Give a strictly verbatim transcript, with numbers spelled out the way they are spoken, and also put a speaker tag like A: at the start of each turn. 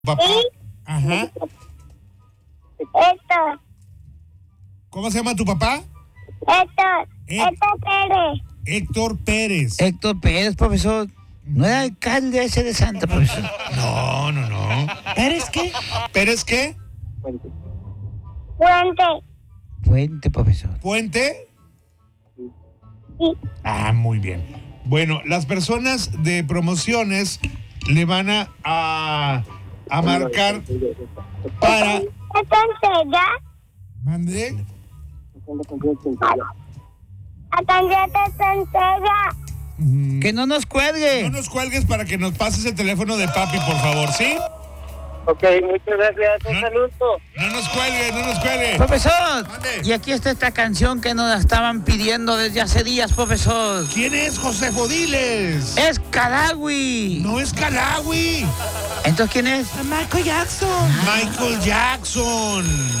A: Papá.
B: ¿Sí?
A: Ajá.
B: Héctor.
A: ¿Cómo se llama tu papá?
B: Héctor.
A: Eh.
B: Héctor Pérez.
A: Héctor Pérez.
C: Héctor Pérez, profesor. No era alcalde ese de Santa, profesor.
A: No, no, no. ¿Pérez qué? ¿Pérez qué?
B: Puente.
C: Fuente, profesor.
A: ¿Puente?
B: Sí.
A: Ah, muy bien. Bueno, las personas de promociones le van a, a, a marcar para...
B: Entonces ya.
A: ¿Mande?
B: A tarjeta se entrega.
A: Mm,
C: Que no nos cuelgue.
A: No nos cuelgues para que nos pases el teléfono de papi, por favor, ¿sí?
D: Ok, muchas gracias. Un
A: No.
D: saludo.
A: No nos cuelgue, no nos cuelgue.
C: Profesor,
A: Mande.
C: y aquí está esta canción que nos la estaban pidiendo desde hace días, profesor.
A: ¿Quién es José Jodiles?
C: Es Calawi.
A: No es Calawi.
C: Entonces, ¿quién es?
A: Michael Jackson.